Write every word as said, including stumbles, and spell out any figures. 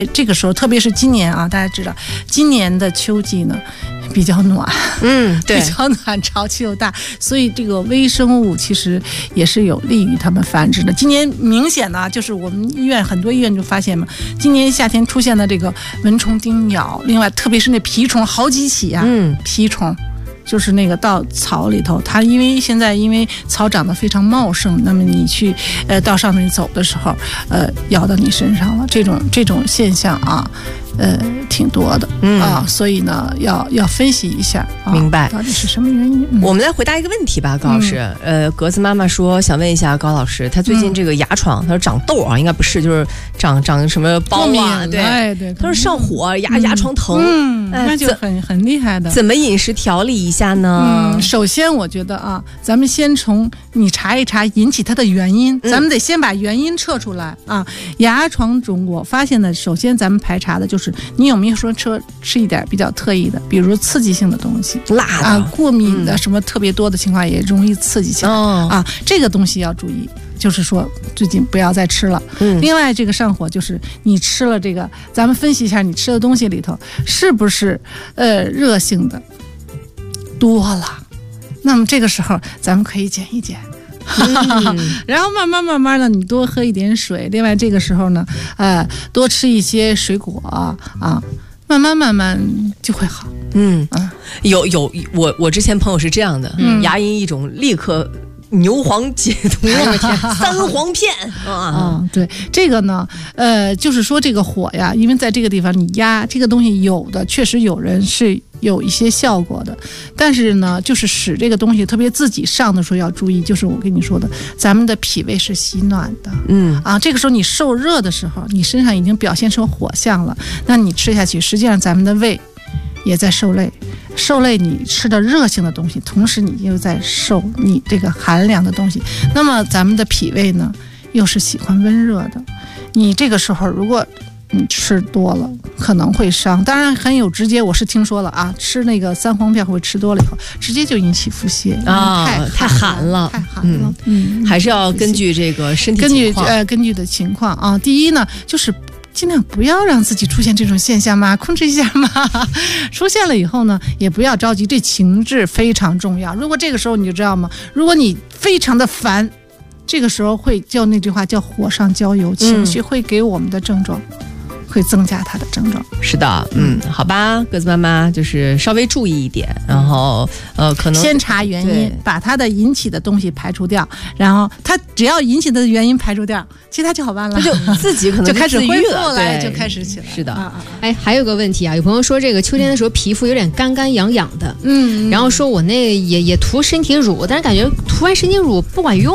这个时候，特别是今年啊，大家知道，今年的秋季呢比较暖， 嗯，对， 比较暖，潮气又大，所以这个微生物其实也是有利于它们繁殖的。今年明显呢，就是我们医院很多医院就发现嘛，今年夏天出现的这个蚊虫叮咬，另外特别是那蜱虫好几起啊， 嗯， 蜱虫。就是那个到草里头，它因为现在因为草长得非常茂盛，那么你去呃到上面走的时候，呃咬到你身上了，这种这种现象啊，呃挺多的，嗯啊，所以呢要要分析一下，啊、 明白到底是什么原因。 嗯、我们来回答一个问题吧，高老师。嗯、呃，格子妈妈说想问一下高老师，她最近这个牙床，她说长痘啊，应该不是，就是长长什么包啊，对， 哎对， 她说上火，牙牙床疼， 嗯，那就很很厉害的。 怎么饮食调理一下呢？ 嗯，首先我觉得啊，咱们先从你查一查引起它的原因，咱们得先把原因测出来啊。牙床肿我发现的，首先咱们排查的就是你有没有说吃吃一点比较特异的，比如刺激性的东西， 辣的啊，过敏的什么特别多的情况也容易刺激起来、 哦、 啊，这个东西要注意。就是说最近不要再吃了、嗯、另外这个上火就是你吃了这个，咱们分析一下你吃的东西里头是不是呃热性的多了，那么这个时候咱们可以减一减、嗯、然后慢慢慢慢的你多喝一点水，另外这个时候呢呃多吃一些水果啊，慢慢慢慢就会好。 嗯啊，有有我我之前朋友是这样的、嗯、牙龈一种立刻牛黄解毒，三黄片啊、 嗯，对这个呢，呃，就是说这个火呀，因为在这个地方你压这个东西，有的确实有人是有一些效果的，但是呢，就是使这个东西特别自己上的时候要注意，就是我跟你说的，咱们的脾胃是喜暖的，嗯啊，这个时候你受热的时候，你身上已经表现出火象了，那你吃下去，实际上咱们的胃也在受累。受累你吃的热性的东西，同时你又在受你这个寒凉的东西，那么咱们的脾胃呢又是喜欢温热的，你这个时候如果你吃多了可能会伤，当然很有直接，我是听说了啊，吃那个三黄片会吃多了以后直接就引起腹泻啊， 太寒了太寒了， 嗯，还是要根据这个身体情况， 根据呃根据的情况啊，第一呢就是尽量不要让自己出现这种现象嘛，控制一下嘛。出现了以后呢，也不要着急，这情志非常重要。如果这个时候你就知道吗？如果你非常的烦，这个时候会叫那句话叫火上浇油，情绪会给我们的症状。嗯会增加它的症状。 是的，嗯，好吧，鸽子妈妈就是稍微注意一点，然后呃，可能先查原因，把它的引起的东西排除掉，然后它只要引起的原因排除掉，其他就好办了， 它就自己可能就开始恢复了， 来就开始起来。 是的， 啊、哎，还有个问题啊，有朋友说这个秋天的时候皮肤有点干干痒痒的，嗯，然后说我那也也涂身体乳，但是感觉涂完身体乳不管用。